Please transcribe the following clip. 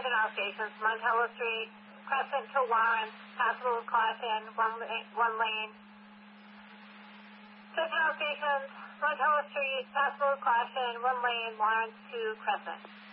and out stations, Montello Street, Crescent to Lawrence, passable with caution, one lane. 6 and out stations, Montello Street, passable with caution, one lane, Lawrence to Crescent.